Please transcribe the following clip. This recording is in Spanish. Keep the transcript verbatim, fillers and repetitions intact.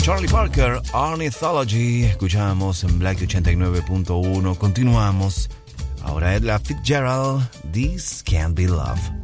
Charlie Parker, Ornithology. Escuchamos en Black ochenta y nueve punto uno. Continuamos. Ahora Ella Fitzgerald, This Can't Be Love.